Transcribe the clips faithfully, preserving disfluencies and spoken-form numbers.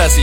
Inspirasi.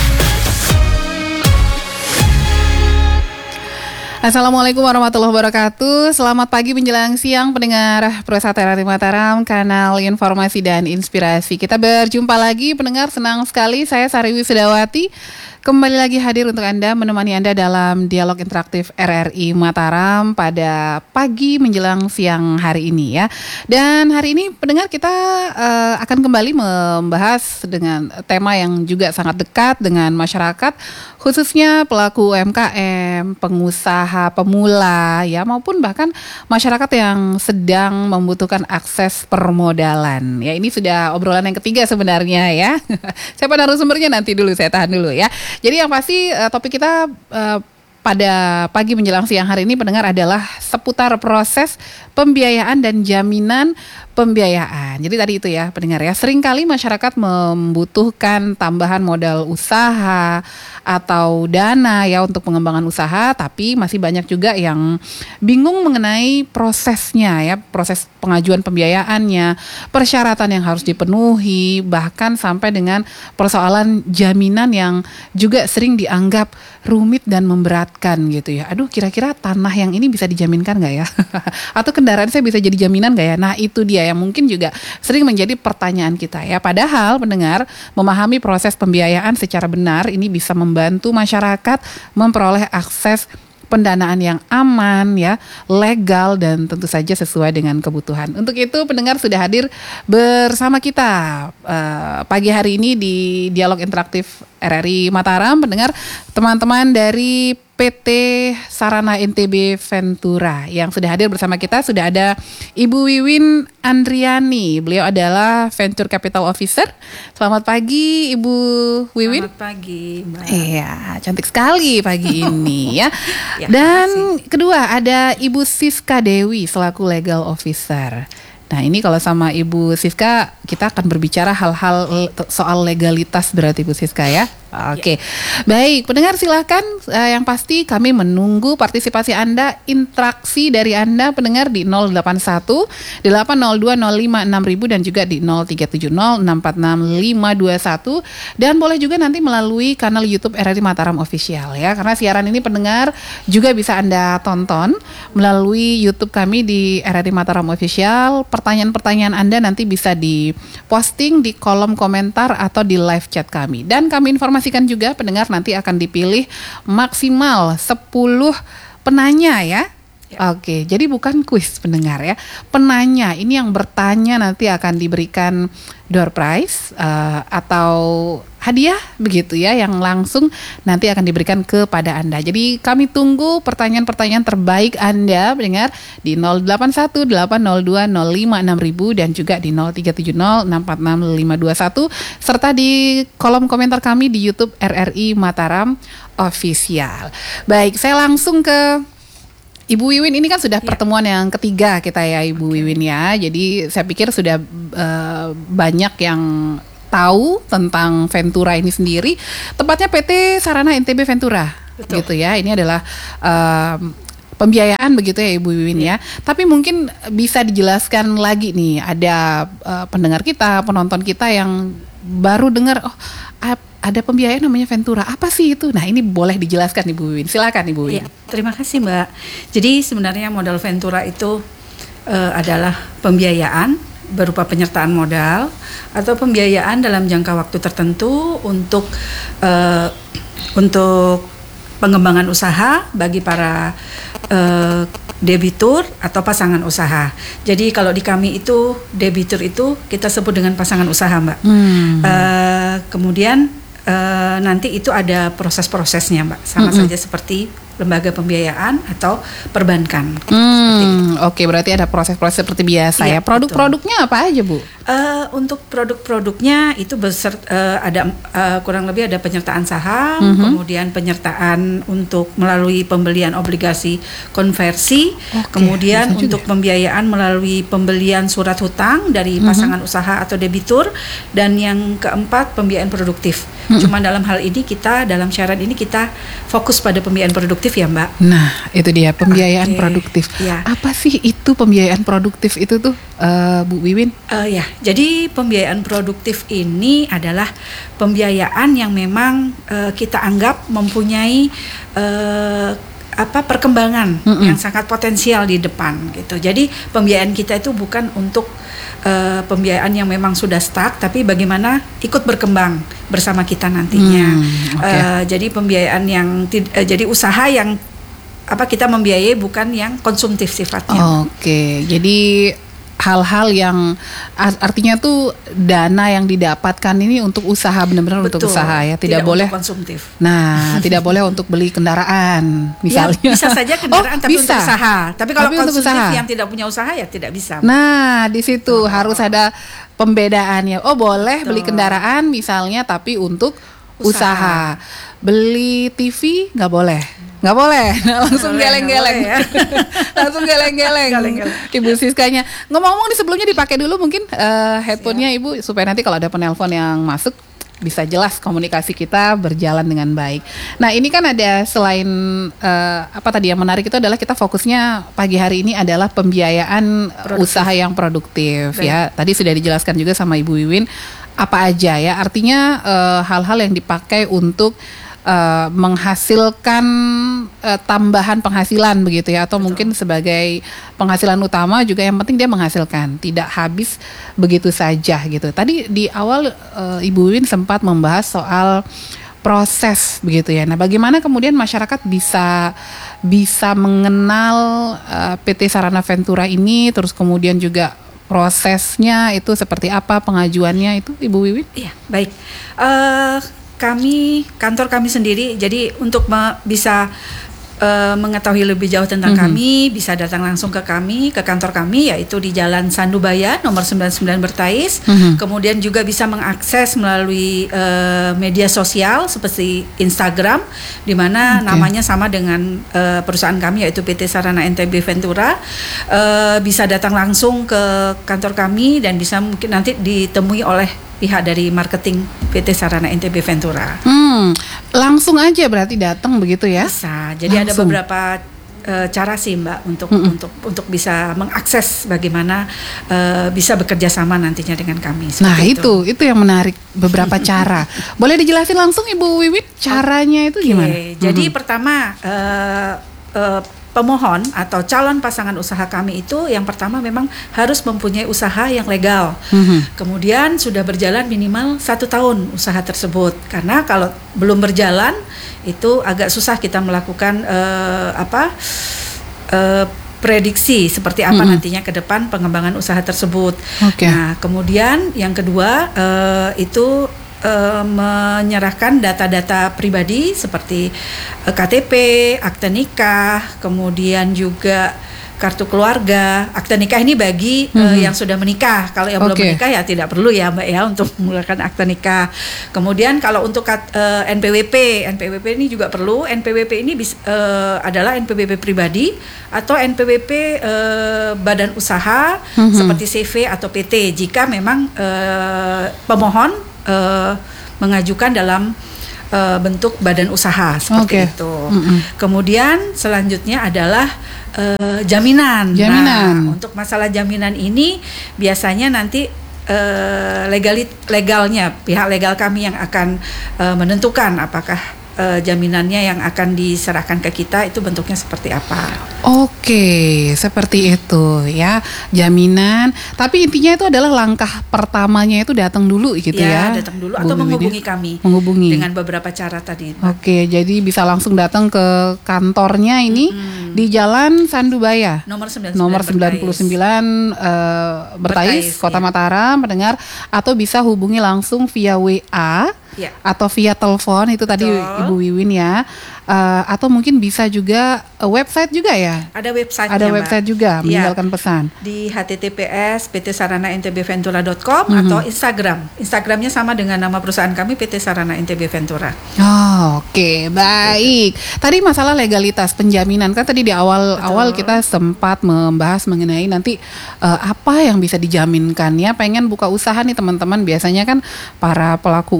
Assalamualaikum warahmatullahi wabarakatuh. Selamat pagi menjelang siang pendengar Perusahaan R R I Mataram, kanal informasi dan inspirasi. Kita berjumpa lagi pendengar, senang sekali saya Sari Wisudawati kembali lagi hadir untuk Anda, menemani Anda dalam dialog interaktif R R I Mataram pada pagi menjelang siang hari ini ya. Dan hari ini pendengar kita uh, akan kembali membahas dengan tema yang juga sangat dekat dengan masyarakat, khususnya pelaku U M K M, pengusaha pemula ya, maupun bahkan masyarakat yang sedang membutuhkan akses permodalan. Ya, ini sudah obrolan yang ketiga sebenarnya ya. Siapa narasumbernya nanti dulu, saya tahan dulu ya. Jadi yang pasti uh, topik kita uh, pada pagi menjelang siang hari ini pendengar adalah seputar proses pembiayaan dan jaminan pembiayaan. Jadi tadi itu ya pendengar ya, seringkali masyarakat membutuhkan tambahan modal usaha atau dana ya untuk pengembangan usaha, tapi masih banyak juga yang bingung mengenai prosesnya ya, proses pengajuan pembiayaannya, persyaratan yang harus dipenuhi, bahkan sampai dengan persoalan jaminan yang juga sering dianggap rumit dan memberatkan gitu ya. Aduh, kira-kira tanah yang ini bisa dijaminkan nggak ya? Atau kendaraan saya bisa jadi jaminan nggak ya? Nah itu dia yang mungkin juga sering menjadi pertanyaan kita ya. Padahal pendengar, memahami proses pembiayaan secara benar ini bisa membantu masyarakat memperoleh akses pendanaan yang aman ya, legal dan tentu saja sesuai dengan kebutuhan. Untuk itu pendengar sudah hadir bersama kita uh, pagi hari ini di dialog interaktif R R I Mataram, pendengar, teman-teman dari P T Sarana N T B Ventura yang sudah hadir bersama kita. Sudah ada Ibu Wiwin Andriani, beliau adalah Venture Capital Officer. Selamat pagi Ibu Wiwin. Selamat pagi Mbak. Iya, cantik sekali pagi ini ya. Ya, dan kedua ada Ibu Siska Dewi selaku Legal Officer. Nah ini kalau sama Ibu Siska kita akan berbicara hal-hal soal legalitas berarti Ibu Siska ya. Oke, okay. Baik pendengar silahkan, uh, yang pasti kami menunggu partisipasi Anda, interaksi dari Anda pendengar di nol delapan satu delapan nol dua nol lima enam ribu dan juga di nol tiga tujuh nol enam empat enam lima dua satu, dan boleh juga nanti melalui kanal YouTube R R I Mataram Official ya, karena siaran ini pendengar juga bisa Anda tonton melalui YouTube kami di R R I Mataram Official. Pertanyaan-pertanyaan Anda nanti bisa diposting di kolom komentar atau di live chat kami, dan kami informasi Informasikan juga pendengar nanti akan dipilih maksimal sepuluh penanya ya. Ya. Oke, jadi bukan kuis pendengar ya. Penanya ini yang bertanya nanti akan diberikan door prize uh, atau hadiah begitu ya, yang langsung nanti akan diberikan kepada Anda. Jadi kami tunggu pertanyaan-pertanyaan terbaik Anda pendengar di nol delapan satu delapan nol dua nol lima enam ribu dan juga di nol tiga tujuh nol enam empat enam lima dua satu serta di kolom komentar kami di YouTube R R I Mataram Official. Baik, saya langsung ke Ibu Wiwin. Ini kan sudah ya. Pertemuan yang ketiga kita ya Ibu okay. Wiwin ya. Jadi saya pikir sudah uh, banyak yang tahu tentang Ventura ini sendiri. Tepatnya P T Sarana N T B Ventura. Betul. Gitu ya. Ini adalah uh, pembiayaan begitu ya Ibu Wiwin ya. ya. Tapi mungkin bisa dijelaskan lagi nih, ada uh, pendengar kita, penonton kita yang baru dengar, oh ada pembiayaan namanya Ventura, apa sih itu? Nah ini boleh dijelaskan Ibu Wiwin, silakan Ibu Wiwin. Ya, terima kasih Mbak. Jadi sebenarnya modal Ventura itu uh, adalah pembiayaan berupa penyertaan modal atau pembiayaan dalam jangka waktu tertentu untuk uh, untuk pengembangan usaha bagi para uh, debitur atau pasangan usaha. Jadi kalau di kami itu debitur itu kita sebut dengan pasangan usaha Mbak. Hmm. Uh, kemudian uh, nanti itu ada proses-prosesnya Mbak, sama hmm. saja seperti lembaga pembiayaan atau perbankan. Hmm, Oke, okay, berarti ada proses-proses seperti biasa ya. ya. Produk-produknya apa aja Bu? Uh, untuk produk-produknya itu beser, uh, ada uh, kurang lebih ada penyertaan saham, mm-hmm. kemudian penyertaan untuk melalui pembelian obligasi konversi, okay, kemudian untuk pembiayaan melalui pembelian surat hutang dari pasangan mm-hmm. usaha atau debitur, dan yang keempat pembiayaan produktif. Mm-hmm. Mm-mm. Cuma dalam hal ini kita dalam syarat ini kita fokus pada pembiayaan produktif ya Mbak. Nah, itu dia pembiayaan Oke, produktif. ya. Apa sih itu pembiayaan produktif itu tuh, uh, Bu Wiwin? Uh, ya, jadi pembiayaan produktif ini adalah pembiayaan yang memang uh, kita anggap mempunyai uh, apa perkembangan Mm-mm. yang sangat potensial di depan gitu. Jadi pembiayaan kita itu bukan untuk uh, pembiayaan yang memang sudah stuck, tapi bagaimana ikut berkembang bersama kita nantinya. Hmm, okay. uh, jadi pembiayaan yang tid- uh, jadi usaha yang apa kita membiayai bukan yang konsumtif sifatnya. Oke, jadi hal-hal yang artinya tuh dana yang didapatkan ini untuk usaha, benar-benar untuk Betul. usaha ya, tidak, Tidak boleh untuk konsumtif. Nah, tidak boleh untuk beli kendaraan misalnya. Ya, bisa saja kendaraan Oh, tapi bisa. untuk usaha. Tapi kalau Tapi untuk konsumtif usaha. yang tidak punya usaha ya tidak bisa. Nah, di situ harus ada pembedaannya. Oh, boleh Betul. beli kendaraan misalnya, tapi untuk usaha. Usaha. Beli T V nggak boleh. Nggak boleh, nah, langsung Boleh, geleng-geleng, nggak boleh ya. langsung geleng-geleng. Geleng-geleng. Ibu Siskanya, ngomong-ngomong di sebelumnya dipakai dulu mungkin uh, headphone-nya Ibu, supaya nanti kalau ada penelpon yang masuk bisa jelas komunikasi kita berjalan dengan baik. Nah, ini kan ada selain uh, apa tadi yang menarik itu adalah kita fokusnya pagi hari ini adalah pembiayaan Produktif. usaha yang produktif. Baik. Ya. Tadi sudah dijelaskan juga sama Ibu Wiwin apa aja ya. Artinya uh, hal-hal yang dipakai untuk Uh, menghasilkan uh, tambahan penghasilan begitu ya, atau Betul. mungkin sebagai penghasilan utama juga, yang penting dia menghasilkan, tidak habis begitu saja gitu. Tadi di awal uh, Ibu Wiwin sempat membahas soal proses begitu ya. Nah, bagaimana kemudian masyarakat bisa bisa mengenal uh, P T Sarana Ventura ini, terus kemudian juga prosesnya itu seperti apa, pengajuannya itu Ibu Wiwin? Iya, baik. Uh, kami kantor kami sendiri, jadi untuk me- bisa uh, mengetahui lebih jauh tentang Mm-hmm. kami, bisa datang langsung ke kami, ke kantor kami, yaitu di Jalan Sandubaya nomor sembilan puluh sembilan Bertais. Mm-hmm. Kemudian juga bisa mengakses melalui uh, media sosial seperti Instagram, di mana Okay. namanya sama dengan uh, perusahaan kami, yaitu P T Sarana N T B Ventura. Uh, bisa datang langsung ke kantor kami dan bisa mungkin nanti ditemui oleh pihak dari marketing P T Sarana N T B Ventura. Hmm, langsung aja berarti datang begitu ya? Bisa. Jadi ada Langsung. beberapa uh, cara sih Mbak untuk Mm-mm. untuk untuk bisa mengakses bagaimana uh, bisa bekerja sama nantinya dengan kami. Nah Seperti itu, itu yang menarik, beberapa cara. Boleh dijelasin langsung Ibu Wiwin caranya itu Oke, gimana? jadi Mhm. pertama uh, uh, pemohon atau calon pasangan usaha kami itu yang pertama memang harus mempunyai usaha yang legal. Mhm. Kemudian sudah berjalan minimal satu tahun usaha tersebut, karena kalau belum berjalan itu agak susah kita melakukan uh, apa uh, prediksi seperti apa Mm-mm. nantinya ke depan pengembangan usaha tersebut. Oke. Nah, kemudian yang kedua uh, itu uh, menyerahkan data-data pribadi seperti uh, K T P, akte nikah, kemudian juga kartu keluarga. Akte nikah ini bagi uh, Mhm. yang sudah menikah. Kalau yang belum Oke. menikah ya tidak perlu ya Mbak ya untuk mengeluarkan akte nikah. Kemudian kalau untuk kat- uh, N P W P, N P W P ini juga perlu. N P W P ini bis, uh, adalah N P W P pribadi atau N P W P uh, badan usaha Mhm. seperti C V atau P T jika memang uh, pemohon uh, mengajukan dalam uh, bentuk badan usaha Oke. seperti itu. Mm-mm. Kemudian selanjutnya adalah uh, jaminan. Jaminan. Nah, untuk masalah jaminan ini biasanya nanti uh, legalit legalnya pihak legal kami yang akan uh, menentukan apakah uh, jaminannya yang akan diserahkan ke kita itu bentuknya seperti apa. Oke, seperti itu ya, jaminan. Tapi intinya itu adalah langkah pertamanya itu datang dulu gitu ya. Ya, datang dulu atau Bu Wiwin ya? menghubungi kami Menghubungi. dengan beberapa cara tadi. Oke, jadi bisa langsung datang ke kantornya ini Mm-mm. di Jalan Sandubaya. Nomor sembilan puluh sembilan Nomor sembilan puluh Bertais. sembilan eh, Bertais, Bertais, Kota ya. Mataram, mendengar, atau bisa hubungi langsung via W A Ya. atau via telepon itu tadi Betul. Ibu Wiwin ya. Eh, atau mungkin bisa juga eh, website juga ya. Ada website Ada website juga meninggalkan pesan. di h t t p s p t sarana n t b ventura dot com Mhm. atau Instagram. Instagramnya sama dengan nama perusahaan kami P T Sarana N T B Ventura. Oh, oke, baik. Tadi masalah legalitas penjaminan kan tadi di awal Betul. awal kita sempat membahas mengenai nanti eh, apa yang bisa dijaminkan ya. Pengen buka usaha nih teman-teman. Biasanya kan para pelaku usaha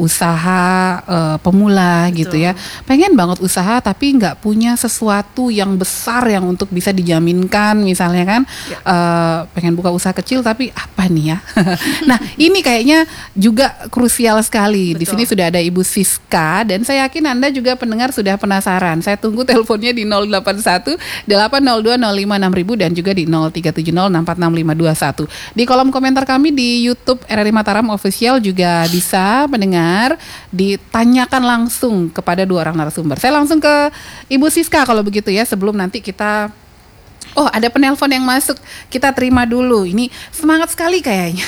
usaha uh, pemula. Betul. Gitu ya. Pengen banget usaha tapi nggak punya sesuatu yang besar yang untuk bisa dijaminkan misalnya kan. Ya. Uh, pengen buka usaha kecil tapi apa nih ya? Nah ini kayaknya juga krusial sekali. Betul. Di sini sudah ada Ibu Siska dan saya yakin Anda juga pendengar sudah penasaran. Saya tunggu teleponnya di nol delapan satu delapan nol dua nol lima enam nol nol nol dan juga di nol tiga tujuh nol enam empat enam lima dua satu. Di kolom komentar kami di YouTube R R I Mataram Official juga bisa pendengar ditanyakan langsung kepada dua orang narasumber. Saya langsung ke Ibu Siska kalau begitu ya, sebelum nanti kita oh ada penelpon yang masuk, kita terima dulu. Ini semangat sekali kayaknya.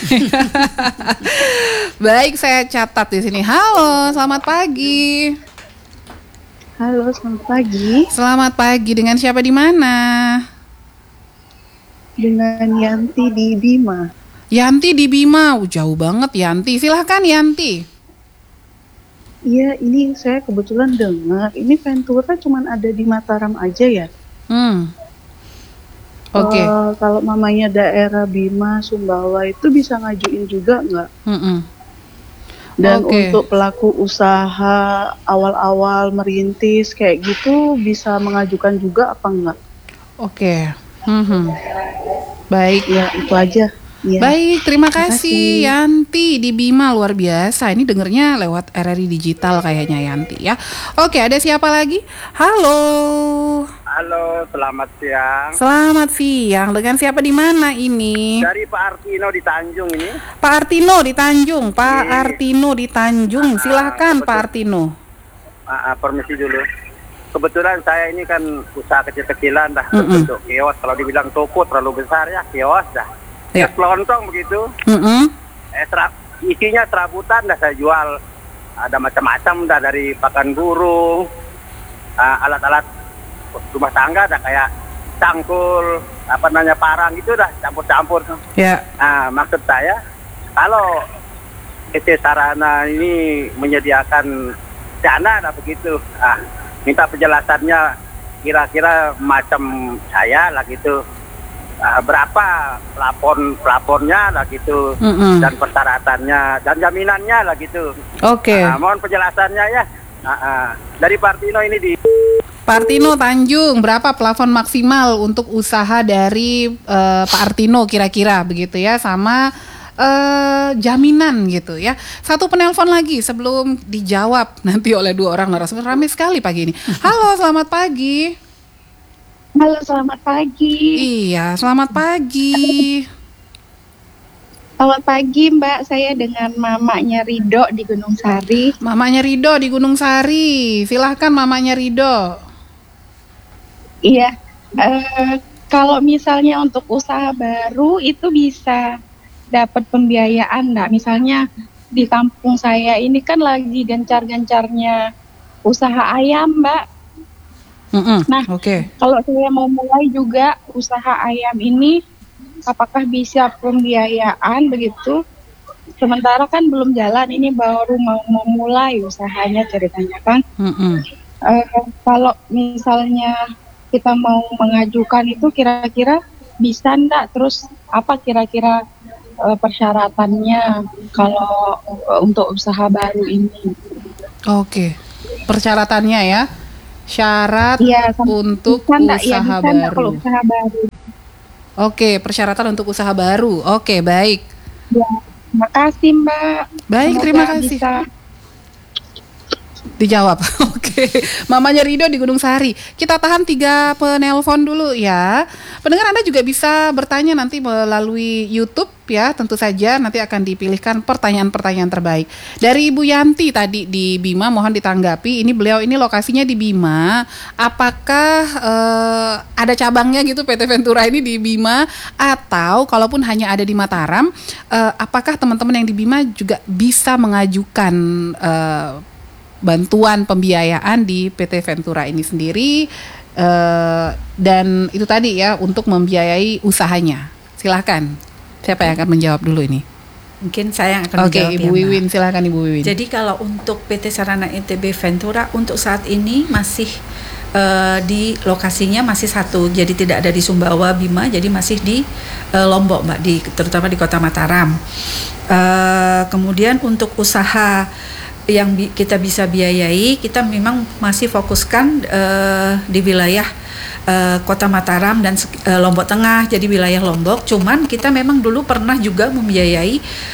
Baik, saya catat di sini. Halo, selamat pagi. Halo, selamat pagi. Selamat pagi. Dengan siapa di mana? Dengan Yanti di Bima. Yanti di Bima, uh, jauh banget Yanti. Silahkan Yanti. Iya, ini saya kebetulan dengar ini Ventura cuma ada di Mataram aja ya. Hmm. Oke. Okay. Uh, kalau mamanya daerah Bima, Sumbawa itu bisa ngajuin juga nggak? Mm-mm. Dan okay. Untuk pelaku usaha awal-awal merintis kayak gitu bisa mengajukan juga apa enggak? Oke. Okay. Mm-hmm. Baik. Ya itu aja. Ya. Baik, terima kasih Yanti di Bima, luar biasa. Ini dengernya lewat R R I Digital kayaknya Yanti ya. Oke, ada siapa lagi? Halo. Halo, selamat siang. Selamat siang. Dengan siapa di mana ini? Dari Pak Artino di Tanjung ini. Pak Artino di Tanjung. Pak Ye. Artino di Tanjung. Silahkan uh, Pak Artino. Uh, uh, permisi dulu. Kebetulan saya ini kan usaha kecil-kecilan dah, mm-hmm. bentuk kios. Kalau dibilang toko terlalu besar ya kios dah. Ya. Kelontong begitu. Mm-hmm. Eh, serap, isinya serabutan dah saya jual. Ada macam-macam dah, dari pakan burung, uh, alat-alat rumah tangga dah kayak cangkul, apa namanya parang gitu dah campur-campur. Ya. Nah, maksud saya kalau P T Sarana ini menyediakan dana dah begitu. Ah, minta penjelasannya kira-kira macam saya lah gitu. Uh, berapa plafon plafonnya lah gitu, mm-hmm. dan persyaratannya dan jaminannya lah gitu. Oke. Okay. Uh, mohon penjelasannya ya. Uh, uh, dari Partino ini di Partino Tanjung, berapa plafon maksimal untuk usaha dari uh, Pak Artino kira-kira begitu ya, sama uh, jaminan gitu ya. Satu penelpon lagi sebelum dijawab nanti oleh dua orang narasumber. Ramai sekali pagi ini. Halo, selamat pagi. Halo, selamat pagi. Iya, selamat pagi. Selamat pagi, Mbak. Saya dengan mamanya Rido di Gunung Sari. Mamanya Rido di Gunung Sari. Silahkan mamanya Rido. Iya. Uh, kalau misalnya untuk usaha baru itu bisa dapat pembiayaan enggak? Misalnya di kampung saya ini kan lagi gencar-gencarnya usaha ayam, Mbak. Mm-mm. Nah, okay. Kalau saya mau mulai juga usaha ayam ini, apakah bisa pembiayaan begitu? Sementara kan belum jalan, ini baru mau memulai usahanya ceritanya kan. Uh, kalau misalnya kita mau mengajukan itu kira-kira bisa enggak? Terus apa kira-kira uh, persyaratannya kalau uh, untuk usaha baru ini? Oke, okay. Persyaratannya ya. Syarat ya, untuk usaha, ya, baru. usaha baru. Oke, persyaratan untuk usaha baru. Oke, baik. Ya, terima kasih Mbak. Baik, Semoga terima kasih. Bisa dijawab. Oke, mamanya Rido di Gunung Sari. Kita tahan tiga penelpon dulu ya. Pendengar Anda juga bisa bertanya nanti melalui YouTube ya. Tentu saja nanti akan dipilihkan pertanyaan-pertanyaan terbaik. Dari Ibu Yanti tadi di Bima, mohon ditanggapi. Ini beliau ini lokasinya di Bima. Apakah eh, ada cabangnya gitu P T Ventura ini di Bima? Atau kalaupun hanya ada di Mataram, eh, apakah teman-teman yang di Bima juga bisa mengajukan eh, bantuan pembiayaan di P T Ventura ini sendiri, uh, dan itu tadi ya untuk membiayai usahanya. Silahkan, siapa yang akan menjawab dulu ini? Mungkin saya yang akan Oke, menjawab. Ibu ya, Wiwin, silahkan Ibu Wiwin. Jadi kalau untuk P T Sarana I T B Ventura untuk saat ini masih uh, di lokasinya masih satu, jadi tidak ada di Sumbawa, Bima, jadi masih di uh, Lombok, Mbak, di terutama di Kota Mataram. Uh, kemudian untuk usaha yang bi- kita bisa biayai, kita memang masih fokuskan uh, di wilayah uh, Kota Mataram dan uh, Lombok Tengah, jadi wilayah Lombok. Cuman kita memang dulu pernah juga membiayai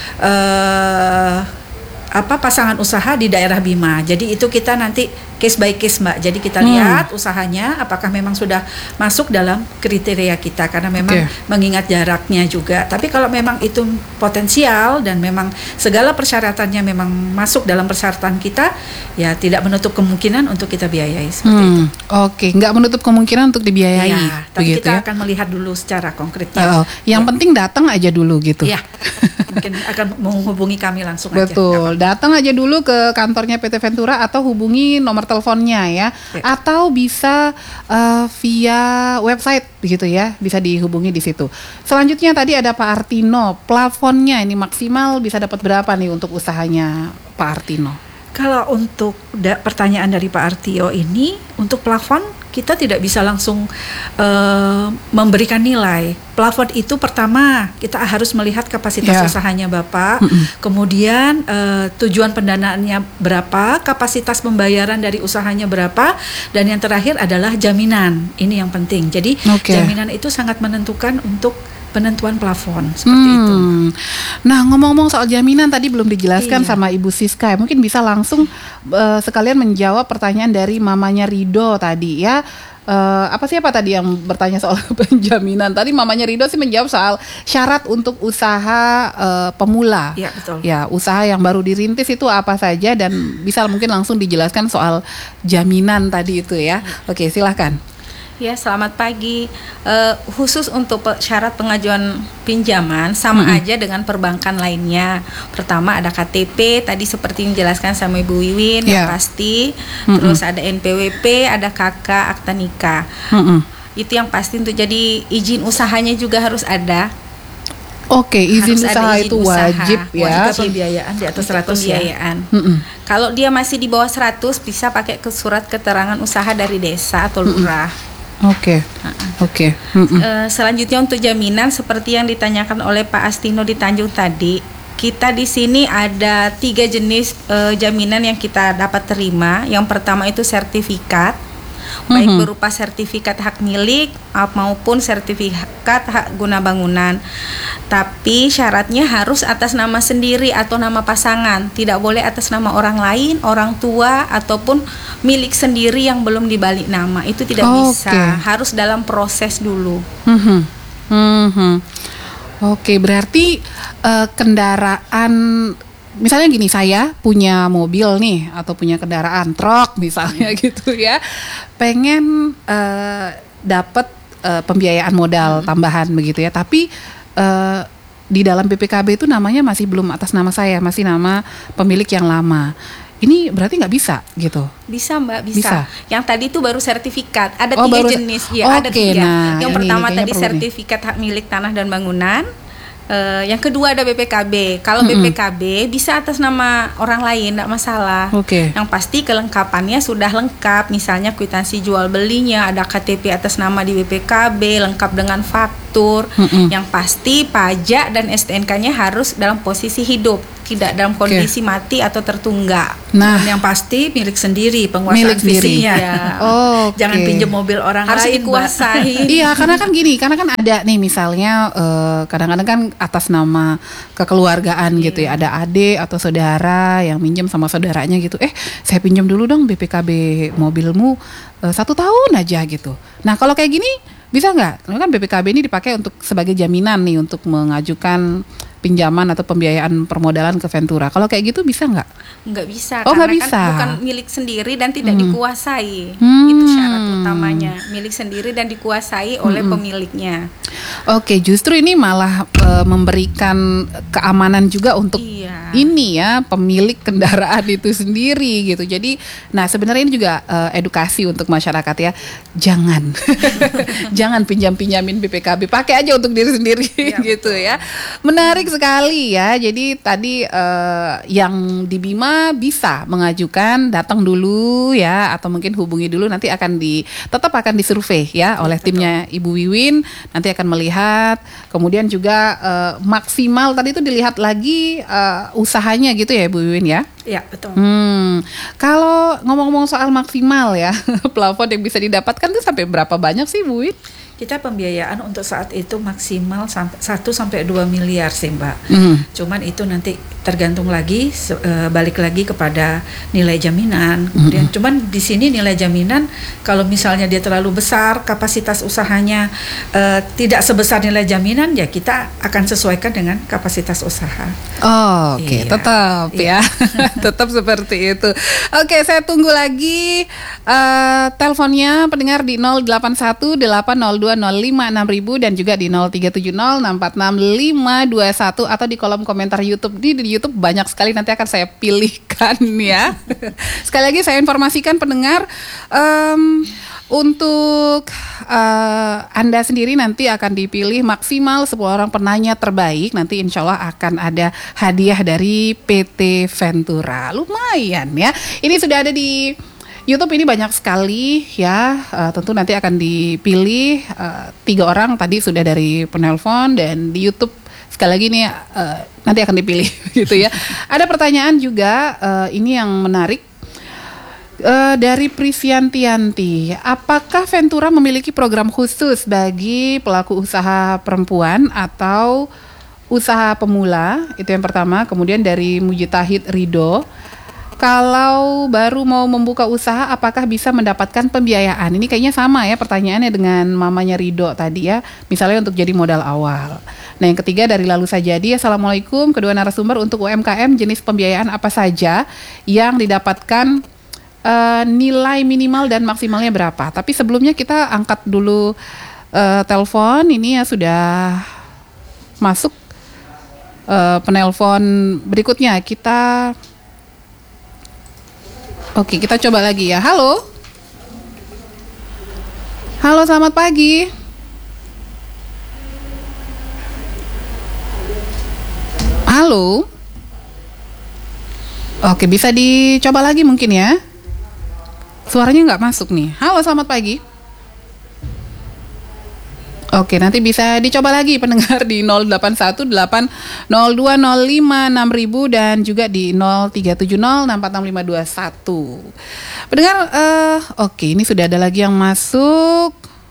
uh, apa pasangan usaha di daerah Bima. Jadi itu kita nanti case by case, Mbak. Jadi kita hmm. lihat usahanya apakah memang sudah masuk dalam kriteria kita, karena memang okay. mengingat jaraknya juga. Tapi kalau memang itu potensial dan memang segala persyaratannya memang masuk dalam persyaratan kita, ya tidak menutup kemungkinan untuk kita biayai seperti hmm. itu. Oke, okay. nggak menutup kemungkinan untuk dibiayai. Ya, tapi begitu kita ya? akan melihat dulu secara konkretnya. Oh, yang ya. penting datang aja dulu gitu. Iya. Mungkin akan menghubungi kami langsung aja. Betul, datang aja dulu ke kantornya P T Ventura atau hubungi nomor teleponnya ya, ya. Atau bisa uh, via website begitu ya, bisa dihubungi di situ. Selanjutnya tadi ada Pak Artino, plafonnya ini maksimal bisa dapat berapa nih untuk usahanya Pak Artino? Kalau untuk da- pertanyaan dari Pak Artio ini, untuk plafon kita tidak bisa langsung uh, memberikan nilai. Plafon itu pertama kita harus melihat kapasitas yeah. usahanya Bapak, mm-hmm. kemudian uh, tujuan pendanaannya berapa, kapasitas pembayaran dari usahanya berapa, dan yang terakhir adalah jaminan. Ini yang penting. Jadi okay. jaminan itu sangat menentukan untuk penentuan plafon seperti hmm. itu. Nah, ngomong-ngomong soal jaminan tadi belum dijelaskan iya. sama Ibu Siska. Mungkin bisa langsung uh, sekalian menjawab pertanyaan dari mamanya Rido tadi ya. Uh, apa siapa tadi yang bertanya soal penjaminan? Tadi mamanya Rido sih menjawab soal syarat untuk usaha uh, pemula. Iya, betul. Ya, usaha yang baru dirintis itu apa saja, dan bisa mungkin langsung dijelaskan soal jaminan tadi itu ya. Oke, silahkan. Ya, selamat pagi. Uh, khusus untuk pe- syarat pengajuan pinjaman sama mm-hmm. aja dengan perbankan lainnya. Pertama ada K T P, tadi seperti yang dijelaskan sama Ibu Wiwin, yeah. yang pasti. Mm-hmm. Terus ada N P W P, ada K K, akta nikah. Mm-hmm. Itu yang pasti. Untuk jadi izin usahanya juga harus ada. Oke, izin harus usaha izin itu usaha. wajib ya. Wajib pembiayaan di atas seratus pembiayaan. Ya. Mm-hmm. Kalau dia masih di bawah seratus bisa pakai ke surat keterangan usaha dari desa atau lurah. Mm-hmm. Oke, okay. oke. Okay. Uh, selanjutnya untuk jaminan seperti yang ditanyakan oleh Pak Astino di Tanjung tadi, kita di sini ada tiga jenis uh, jaminan yang kita dapat terima. Yang pertama itu sertifikat, baik mm-hmm. berupa sertifikat hak milik maupun sertifikat hak guna bangunan. Tapi syaratnya harus atas nama sendiri atau nama pasangan, tidak boleh atas nama orang lain, orang tua ataupun milik sendiri yang belum dibalik nama. Itu tidak oh, bisa, okay. harus dalam proses dulu. Mm-hmm. Mm-hmm. Oke, okay, berarti uh, kendaraan, misalnya gini, saya punya mobil nih atau punya kendaraan truk misalnya gitu ya, pengen uh, dapat uh, pembiayaan modal hmm. tambahan begitu ya, tapi uh, di dalam B P K B itu namanya masih belum atas nama saya, masih nama pemilik yang lama. Ini berarti nggak bisa gitu? Bisa Mbak, bisa. bisa. Yang tadi itu baru sertifikat. Ada oh, tiga baru, jenis, ya okay, ada tiga. Nah, yang ini, pertama ini tadi sertifikat nih. hak milik tanah dan bangunan. Uh, yang kedua ada B P K B. Kalau mm-hmm. B P K B bisa atas nama orang lain, tidak masalah. Okay. Yang pasti kelengkapannya sudah lengkap. Misalnya kwitansi jual belinya, ada K T P atas nama di B P K B, lengkap dengan faktur. Mm-hmm. Yang pasti pajak dan S T N K-nya harus dalam posisi hidup, tidak dalam kondisi okay. mati atau tertunggak. Nah, dan yang pasti milik sendiri, penguasaan milik visinya. Ya. Oh, okay. Jangan pinjam mobil orang harus lain, dikuasai. Iya, karena kan gini, karena kan ada nih misalnya uh, kadang-kadang kan atas nama kekeluargaan yeah. gitu ya, ada adik atau saudara yang minjem sama saudaranya gitu. Eh, saya pinjam dulu dong B P K B mobilmu uh, satu tahun aja gitu. Nah, kalau kayak gini bisa nggak? Karena kan B P K B ini dipakai untuk sebagai jaminan nih untuk mengajukan pinjaman atau pembiayaan permodalan ke Ventura. Kalau kayak gitu bisa nggak? Nggak bisa, oh, karena nggak bisa. kan bukan milik sendiri dan tidak hmm. dikuasai. Hmm. Itu syarat utamanya, milik sendiri dan dikuasai oleh hmm. pemiliknya. Oke, justru ini malah e, memberikan keamanan juga untuk iya. ini ya, pemilik kendaraan itu sendiri gitu. Jadi, nah sebenarnya ini juga e, edukasi untuk masyarakat ya. Jangan, jangan pinjam-pinjamin B P K B, pakai aja untuk diri sendiri ya, gitu betul. Ya. Menarik sekali ya. Jadi tadi uh, yang di Bima bisa mengajukan, datang dulu ya, atau mungkin hubungi dulu, nanti akan di tetap akan disurvei ya oleh betul. Timnya Ibu Wiwin, nanti akan melihat. Kemudian juga uh, maksimal tadi itu dilihat lagi uh, usahanya gitu ya Bu Wiwin ya? Ya, betul. Hmm, kalau ngomong-ngomong soal maksimal ya, plafon yang bisa didapatkan tuh sampai berapa banyak sih Bu Wiwin? Kita pembiayaan untuk saat itu maksimal sampai satu sampai dua miliar sih Mbak. Mm. Cuman itu nanti tergantung lagi e, balik lagi kepada nilai jaminan. Kemudian mm-hmm. cuman di sini nilai jaminan kalau misalnya dia terlalu besar, kapasitas usahanya e, tidak sebesar nilai jaminan, ya kita akan sesuaikan dengan kapasitas usaha. Oh, oke, okay. Iya. Tetap iya. ya. Tetap seperti itu. Oke, saya tunggu lagi uh, teleponnya pendengar di nol delapan satu delapan nol dua nol lima enam ribu dan juga di nol tiga tujuh nol enam empat enam lima dua satu atau di kolom komentar YouTube. Di, di YouTube banyak sekali, nanti akan saya pilihkan ya. Sekali lagi saya informasikan pendengar, um, untuk uh, Anda sendiri nanti akan dipilih maksimal sepuluh orang penanya terbaik. Nanti insya Allah akan ada hadiah dari P T Ventura. Lumayan ya. Ini sudah ada di YouTube, ini banyak sekali ya. Uh, tentu nanti akan dipilih uh, tiga orang tadi sudah dari penelpon, dan di YouTube sekali lagi nih uh, nanti akan dipilih gitu ya. Ada pertanyaan juga, uh, ini yang menarik. Uh, dari Prisyantianti, apakah Ventura memiliki program khusus bagi pelaku usaha perempuan atau usaha pemula? Itu yang pertama. Kemudian dari Mujitahid Rido, kalau baru mau membuka usaha apakah bisa mendapatkan pembiayaan? Ini kayaknya sama ya pertanyaannya dengan mamanya Rido tadi ya, misalnya untuk jadi modal awal. Nah, yang ketiga dari Lalu Sajadi, Assalamualaikum kedua narasumber, untuk U M K M jenis pembiayaan apa saja yang didapatkan, Uh, nilai minimal dan maksimalnya berapa? Tapi sebelumnya kita angkat dulu uh, telepon. Ini ya sudah masuk uh, penelpon berikutnya. Kita Oke, kita coba lagi ya. Halo. Halo, selamat pagi. Halo. Oke, bisa dicoba lagi mungkin ya. Suaranya nggak masuk nih. Halo, selamat pagi. Oke, nanti bisa dicoba lagi pendengar di nol delapan satu delapan nol dua nol lima enam ribu dan juga di nol tiga tujuh nol enam empat enam lima dua satu. Pendengar, uh, oke, ini sudah ada lagi yang masuk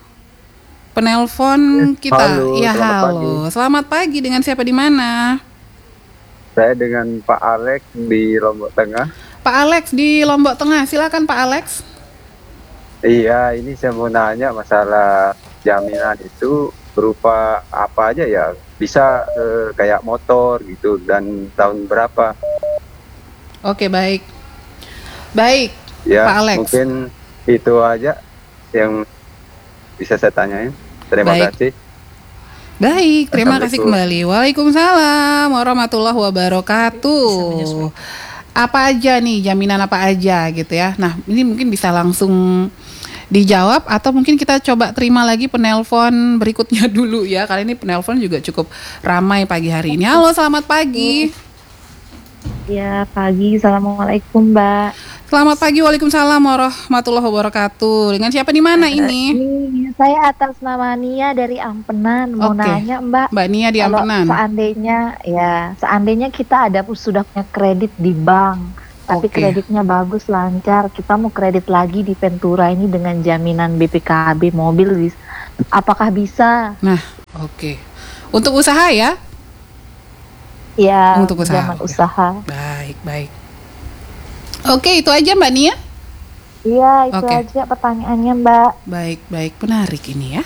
penelpon kita. Halo, ya, selamat halo. Pagi. Selamat pagi, dengan siapa di mana? Saya dengan Pak Alex di Lombok Tengah. Pak Alex di Lombok Tengah, silakan Pak Alex. Iya, ini saya mau nanya masalah jaminan itu berupa apa aja ya? Bisa eh, kayak motor gitu, dan tahun berapa? Oke, baik. Baik, Ya, Pak Alex. mungkin itu aja yang bisa saya tanyain. Terima Baik. kasih. Baik, terima kasih Assalamualaikum. kembali. Waalaikumsalam warahmatullahi wabarakatuh. Apa aja nih, jaminan apa aja gitu ya. Nah, ini mungkin bisa langsung dijawab atau mungkin kita coba terima lagi penelpon berikutnya dulu ya. Kali ini penelpon juga cukup ramai pagi hari ini. Halo, selamat pagi. Ya, pagi. Assalamualaikum, Mbak. Selamat pagi, waalaikumsalam warahmatullahi wabarakatuh. Dengan siapa di mana ini? Ini saya atas nama Nia dari Ampenan. Mau Oke. nanya, Mbak. Mbak Nia di Kalau Ampenan. seandainya, ya, seandainya kita ada sudah punya kredit di bank, tapi Oke. kreditnya bagus, lancar. Kita mau kredit lagi di Ventura ini dengan jaminan B P K B mobil, apakah bisa? Nah, oke. Untuk usaha ya? Ya, Untuk usaha. zaman usaha. Baik, baik. Oke, itu aja Mbak Nia. Iya, itu Oke. aja pertanyaannya, Mbak. Baik, baik, menarik ini ya.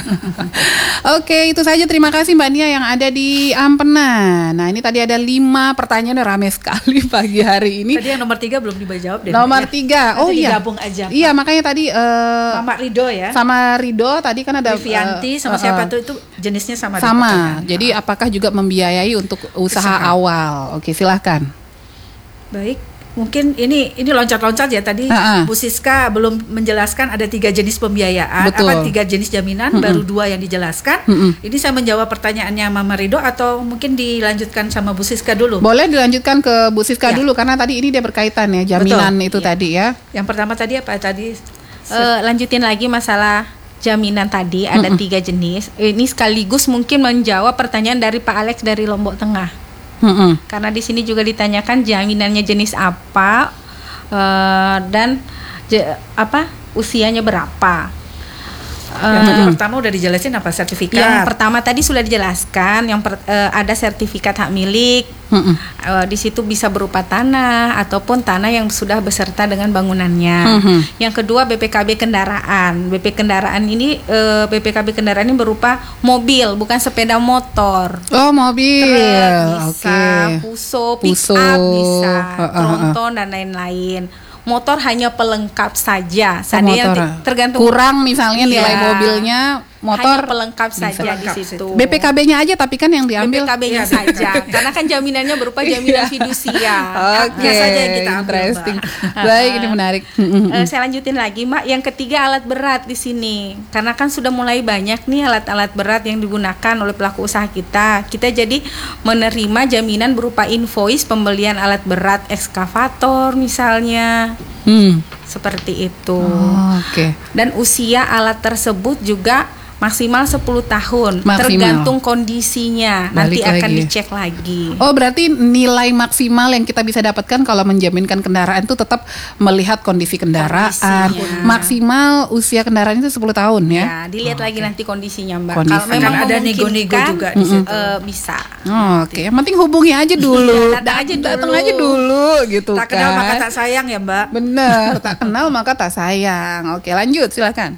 Oke, itu saja. Terima kasih Mbak Nia yang ada di Ampenan. Nah, ini tadi ada lima pertanyaan, ramai sekali pagi hari ini. Tadi yang nomor tiga belum dijawab deh. Nomor Ya. tiga, oh Nanti iya. digabung aja. Iya, makanya tadi eh, Mama Rido ya. sama Rido tadi kan ada Vivianti eh, sama eh, siapa eh, tuh, itu jenisnya sama. deh Sama. pertanyaan. Jadi apakah juga membiayai untuk usaha Usaha. awal? Oke, silahkan. Baik, mungkin ini ini loncat-loncat ya tadi. Ha-ha. Bu Siska belum menjelaskan ada tiga jenis pembiayaan, Betul. apa tiga jenis jaminan, Mm-mm. baru dua yang dijelaskan. Mm-mm. Ini saya menjawab pertanyaannya Mama Rido atau mungkin dilanjutkan sama Bu Siska dulu. Boleh dilanjutkan ke Bu Siska Ya. dulu karena tadi ini dia berkaitan ya, jaminan Betul. itu Iya. tadi ya. Yang pertama tadi apa tadi? Eh, lanjutin lagi masalah jaminan tadi, ada Mm-mm. tiga jenis. Ini sekaligus mungkin menjawab pertanyaan dari Pak Alex dari Lombok Tengah. Hmm. Karena di sini juga ditanyakan jaminannya jenis apa uh, dan je, apa usianya berapa. Yang uh, pertama udah dijelasin apa sertifikat? Yang pertama tadi sudah dijelaskan, yang per, uh, ada sertifikat hak milik. Uh, di situ bisa berupa tanah ataupun tanah yang sudah beserta dengan bangunannya. Uh-huh. Yang kedua B P K B kendaraan. B P kendaraan ini uh, B P K B kendaraan ini berupa mobil, bukan sepeda motor. Oh, mobil. Truk bisa, okay. puso, pick up bisa, uh, uh, uh, tronton dan lain-lain. Motor hanya pelengkap saja. Oh, motor. Tergantung kurang misalnya iya, nilai mobilnya, motor hanya pelengkap saja pelengkap di situ. B P K B-nya aja tapi kan yang diambil B P K B-nya ya, saja. Karena kan jaminannya berupa jaminan fidusia. Oke, okay. saja kita ambil, interesting. Mbak. Baik, ini menarik. uh, saya lanjutin lagi, Mbak. Yang ketiga alat berat di sini. Karena kan sudah mulai banyak nih alat-alat berat yang digunakan oleh pelaku usaha kita. Kita jadi menerima jaminan berupa invoice pembelian alat berat ekskavator misalnya. Hmm. Seperti itu. Oh, oke. Okay. Dan usia alat tersebut juga maksimal sepuluh tahun, maksimal. Tergantung kondisinya. Balik nanti lagi. Akan dicek lagi. Oh, berarti nilai maksimal yang kita bisa dapatkan kalau menjaminkan kendaraan itu tetap melihat kondisi kendaraan. Kondisinya. Maksimal usia kendaraan itu sepuluh tahun ya. Ya, dilihat oh, lagi okay. nanti kondisinya, Mbak. Kondisi. Kalau memang ada nego-nego juga di situ. Uh, bisa. Oh, oke, okay. Yang penting hubungi aja dulu. Datang aja dulu. Datang aja dulu gitu tak kan. Tak kenal maka tak sayang ya, Mbak. Bener, tak kenal maka tak sayang. Oke, lanjut silakan.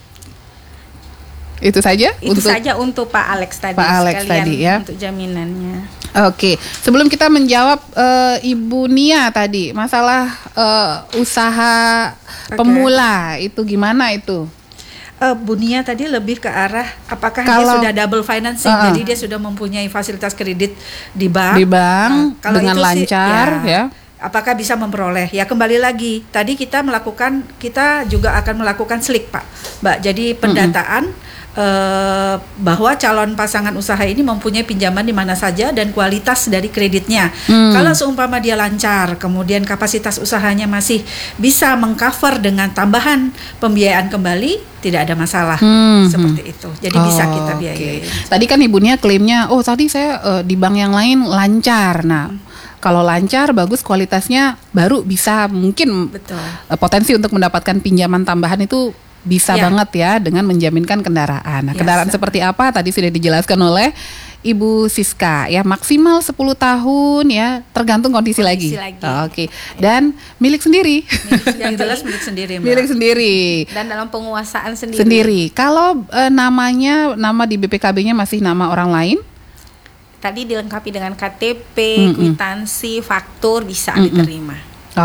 Itu saja itu untuk saja untuk Pak Alex tadi. Pak Alex tadi ya. Untuk jaminannya. Oke, sebelum kita menjawab uh, Ibu Nia tadi masalah uh, usaha okay. pemula itu gimana itu? Uh, Bu Nia tadi lebih ke arah apakah kalau, dia sudah double financing, uh, jadi dia sudah mempunyai fasilitas kredit di bank, di bank uh, kalau dengan itu lancar sih, ya. ya. Apakah bisa memperoleh? Ya kembali lagi, tadi kita melakukan, kita juga akan melakukan slik Pak, Mbak. Jadi pendataan. Mm-hmm. Uh, bahwa calon pasangan usaha ini mempunyai pinjaman di mana saja dan kualitas dari kreditnya. Hmm. Kalau seumpama dia lancar, kemudian kapasitas usahanya masih bisa mengcover dengan tambahan pembiayaan kembali, tidak ada masalah. Hmm. Seperti itu. Jadi oh, bisa kita biayai. Okay. Tadi kan Ibunya klaimnya, oh tadi saya uh, di bank yang lain lancar. Nah. Hmm. Kalau lancar, bagus kualitasnya, baru bisa mungkin Betul. Uh, potensi untuk mendapatkan pinjaman tambahan itu bisa ya. banget ya dengan menjaminkan kendaraan. Nah, ya, kendaraan so. seperti apa tadi sudah dijelaskan oleh Ibu Siska ya, maksimal sepuluh tahun ya, tergantung kondisi, kondisi lagi. lagi. Oh, Oke. Okay. Dan milik sendiri. Milik, yang jelas milik sendiri, Mbak. Milik sendiri. Dan dalam penguasaan sendiri. Sendiri. Kalau e, namanya nama di B P K B-nya masih nama orang lain? Tadi dilengkapi dengan K T P, mm-mm. kwitansi, faktur bisa mm-mm. diterima.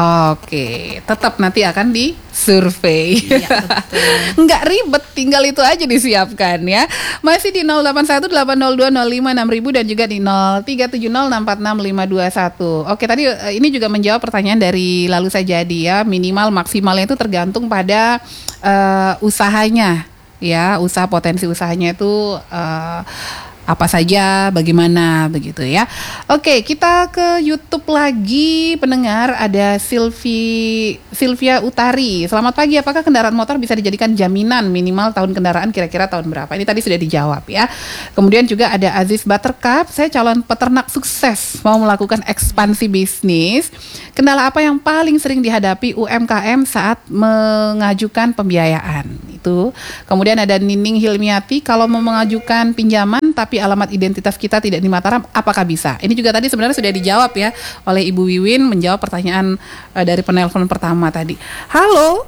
Oke, tetap nanti akan disurvei. Iya, Nggak ribet, tinggal itu aja disiapkan ya. Masih di nol delapan satu delapan nol dua nol lima enam ribu dan juga di nol tiga tujuh nol enam empat enam lima dua satu. Oke, tadi ini juga menjawab pertanyaan dari Lalu Saja ya. Minimal maksimalnya itu tergantung pada uh, usahanya ya. Usaha potensi usahanya itu uh, apa saja, bagaimana begitu ya. Oke, kita ke YouTube lagi pendengar, ada Silvi Silvia Utari. Selamat pagi, apakah kendaraan motor bisa dijadikan jaminan minimal tahun kendaraan kira-kira tahun berapa? Ini tadi sudah dijawab ya. Kemudian juga ada Aziz Buttercup, saya calon peternak sukses mau melakukan ekspansi bisnis. Kendala apa yang paling sering dihadapi U M K M saat mengajukan pembiayaan? Itu. Kemudian ada Nining Hilmiati, kalau mau mengajukan pinjaman tapi alamat identitas kita tidak di Mataram, apakah bisa? Ini juga tadi sebenarnya sudah dijawab ya oleh Ibu Wiwin, menjawab pertanyaan uh, dari penelpon pertama tadi. Halo.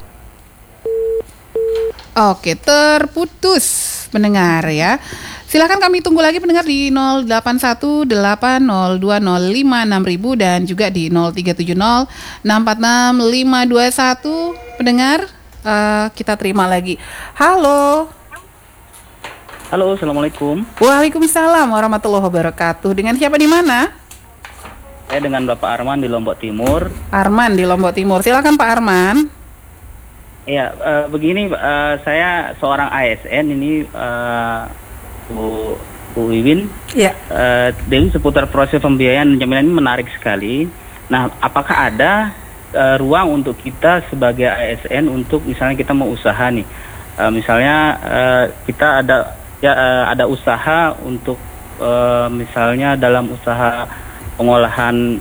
Oke, terputus pendengar ya. Silakan kami tunggu lagi pendengar di nol delapan satu delapan nol dua nol lima enam ribu dan juga di nol tiga tujuh nol enam empat enam lima dua satu. Pendengar, uh, kita terima lagi. Halo. Halo, assalamualaikum. Waalaikumsalam warahmatullahi wabarakatuh. Dengan siapa di mana? Saya dengan Bapak Arman di Lombok Timur. Arman di Lombok Timur. Silakan Pak Arman. Iya, uh, begini, uh, saya seorang A S N ini, uh, Bu, Bu Wiwin. Iya. Uh, dari seputar proses pembiayaan dan jaminan ini menarik sekali. Nah, apakah ada uh, ruang untuk kita sebagai A S N untuk misalnya kita mau usaha nih, uh, misalnya uh, kita ada ya uh, ada usaha untuk uh, misalnya dalam usaha pengolahan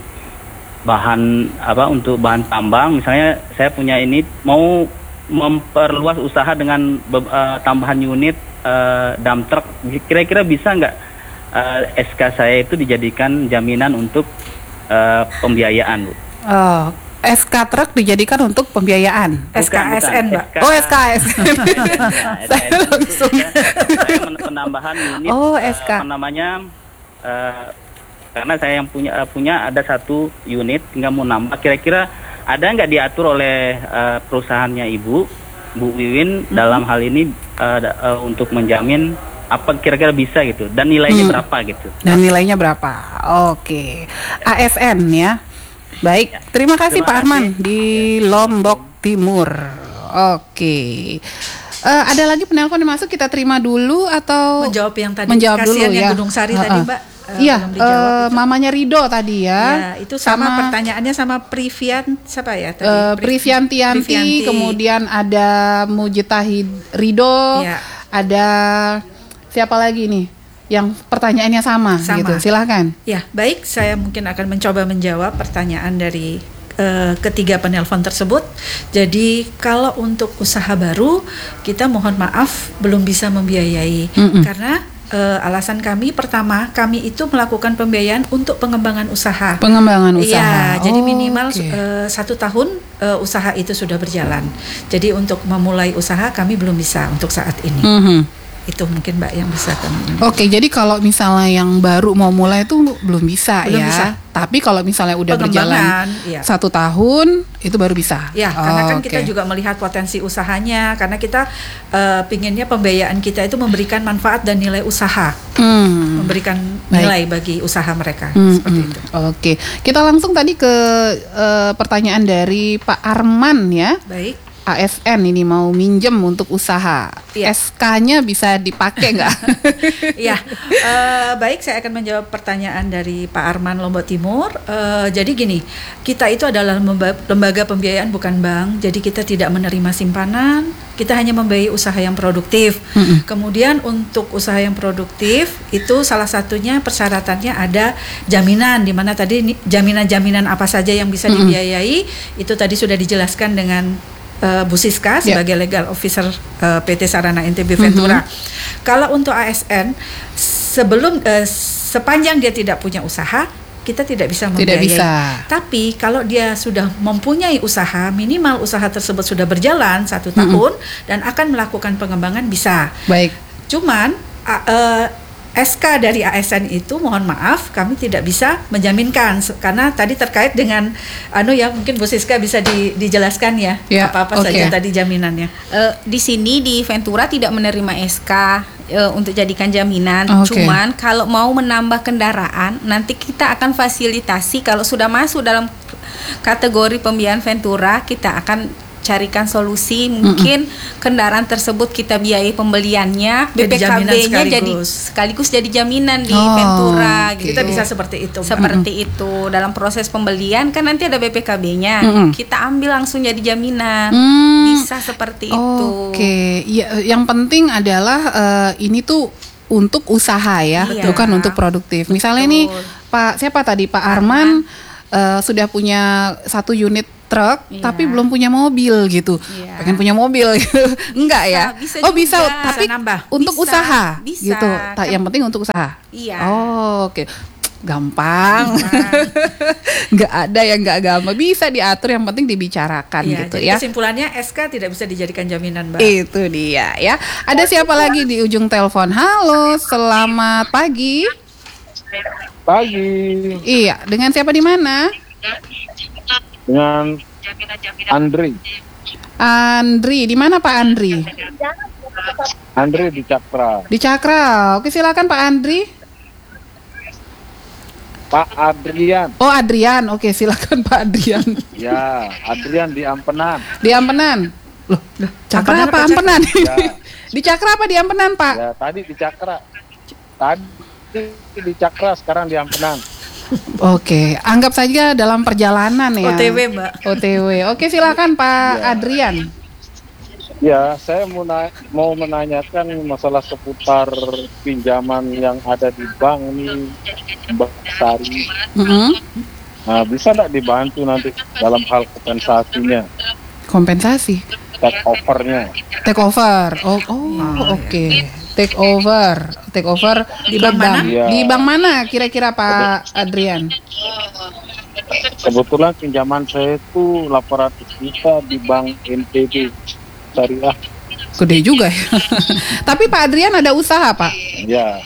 bahan apa untuk bahan tambang, misalnya saya punya ini mau memperluas usaha dengan uh, tambahan unit uh, dump truck, kira-kira bisa nggak uh, S K saya itu dijadikan jaminan untuk uh, pembiayaan, Bu? Oh, S K truk dijadikan untuk pembiayaan. S K S N, Mbak. Oh, S K S N. Saya langsung. Saya penambahan unit. Oh, S K. Uh, apa namanya? Uh, karena saya yang punya uh, punya ada satu unit, nggak mau nambah. Kira-kira ada nggak diatur oleh uh, perusahaannya Ibu, Bu Wiwin hmm. dalam hal ini uh, uh, untuk menjamin apa kira-kira bisa gitu, dan nilainya hmm. berapa gitu? Dan nilainya berapa? Oke, A S N ya. Baik, terima kasih terima Pak Arman kasih. Di Lombok Timur. Oke. Uh, ada lagi penelpon yang masuk, kita terima dulu atau menjawab yang tadi? Menjawab dulu yang ya. Gunung Sari uh-uh. tadi, Mbak. Uh, iya, uh, mamanya Rido tadi ya. Ya, itu sama, sama pertanyaannya sama Privian siapa ya tadi? Uh, Priviantianti, kemudian ada Mujtahid Rido, ya. Ada siapa lagi nih yang pertanyaannya sama, sama. gitu. Silahkan. Ya, baik, saya mungkin akan mencoba menjawab pertanyaan dari uh, ketiga penelpon tersebut. Jadi kalau untuk usaha baru, kita mohon maaf belum bisa membiayai. Mm-mm. Karena uh, alasan kami pertama, kami itu melakukan pembiayaan untuk pengembangan usaha. Pengembangan usaha. Iya, oh, jadi minimal okay. uh, satu tahun uh, usaha itu sudah berjalan. Jadi untuk memulai usaha kami belum bisa untuk saat ini. Mm-hmm. Itu mungkin Mbak yang bisa kami. Oke, jadi kalau misalnya yang baru mau mulai itu belum bisa belum ya. Bisa. Tapi kalau misalnya udah berjalan iya. satu tahun itu baru bisa. Ya, oh, karena kan okay. kita juga melihat potensi usahanya. Karena kita uh, pinginnya pembiayaan kita itu memberikan manfaat dan nilai usaha, hmm. memberikan nilai Baik. bagi usaha mereka. Hmm, seperti hmm. itu. Oke, kita langsung tadi ke uh, pertanyaan dari Pak Arman ya. Baik. A S N ini mau minjem untuk usaha, ya. S K-nya bisa dipakai nggak? Ya, uh, baik, saya akan menjawab pertanyaan dari Pak Arman Lombok Timur. Uh, jadi gini, kita itu adalah lembaga pembiayaan bukan bank, jadi kita tidak menerima simpanan, kita hanya membiayai usaha yang produktif. Mm-hmm. Kemudian untuk usaha yang produktif itu salah satunya persyaratannya ada jaminan, di mana tadi jaminan-jaminan apa saja yang bisa mm-hmm. dibiayai itu tadi sudah dijelaskan dengan Uh, Bu Siska sebagai yeah. legal officer uh, P T Sarana N T B Ventura. Mm-hmm. Kalau untuk A S N sebelum uh, sepanjang dia tidak punya usaha, kita tidak bisa membiayai. Tidak bisa. Tapi kalau dia sudah mempunyai usaha, minimal usaha tersebut sudah berjalan satu mm-hmm. tahun dan akan melakukan pengembangan bisa. Baik. Cuman uh, uh, S K dari A S N itu mohon maaf kami tidak bisa menjaminkan karena tadi terkait dengan anu ya mungkin Bu Siska bisa di, dijelaskan ya, ya apa-apa okay. saja tadi jaminannya. Uh, di sini di Ventura tidak menerima S K uh, untuk jadikan jaminan. Okay. Cuman kalau mau menambah kendaraan nanti kita akan fasilitasi kalau sudah masuk dalam kategori pembiayaan Ventura kita akan carikan solusi mungkin mm-mm. kendaraan tersebut kita biayai pembeliannya B P K B-nya jadi sekaligus jadi jaminan di oh, Ventura gitu. Kita bisa seperti itu. Seperti mm-mm. itu dalam proses pembelian kan nanti ada B P K B-nya mm-mm. kita ambil langsung jadi jaminan mm. bisa seperti oh, itu. Oke, okay. Ya, yang penting adalah uh, ini tuh untuk usaha ya, iya. bukan untuk produktif. Betul. Misalnya nih Pak siapa tadi Pak Arman uh, sudah punya satu unit truk yeah. tapi belum punya mobil gitu, yeah. pengen punya mobil gitu, enggak ya? Bisa oh bisa, juga. tapi bisa nambah. untuk bisa, usaha bisa. gitu. Tak yang penting untuk usaha. Iya. Oh oke, okay. gampang. Nggak ada yang nggak gampang, bisa diatur, yang penting dibicarakan iya, gitu jadi ya. Kesimpulannya S K tidak bisa dijadikan jaminan, Mbak. Itu dia ya. Ada siapa lagi di ujung telepon? Halo, selamat pagi. Pagi. Iya, dengan siapa di mana? Dengan Andri. Andri, di mana Pak Andri? Andri di Cakra. Di Cakra. Oke, silakan Pak Andri. Pak Adrian. Oh, Adrian. Oke, silakan Pak Adrian. Ya, Adrian di Ampenan. Di Ampenan. Loh, Cakra apa Ampenan? Ya. Di Cakra apa di Ampenan, Pak? Ya, tadi di Cakra. Tadi di Cakra, sekarang di Ampenan. Oke, anggap saja dalam perjalanan ya. O T W, Mbak. O T W. Oke, silakan Pak ya. Adrian. Ya, saya mau, na- mau menanyakan masalah seputar pinjaman yang ada di bank ini, Mbak Sari. Mm-hmm. Nah, bisa nggak dibantu nanti dalam hal kompensasinya, Kompensasi, take overnya? take over. Oh, oh oke. Take over, take over Di ke bank mana? Iya. Di bank mana kira-kira Pak Adrian? Kebetulan pinjaman saya itu delapan ratus juta di bank N T B Syariah. Gede juga ya. Tapi Pak Adrian ada usaha, Pak? Ya,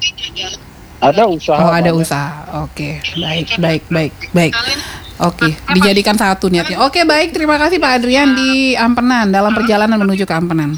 ada usaha. Oh, ada banyak. usaha. Oke, baik, baik, baik, baik. Oke, dijadikan satu niatnya. Oke, baik. Terima kasih Pak Adrian di Ampenan, dalam perjalanan menuju ke Ampenan.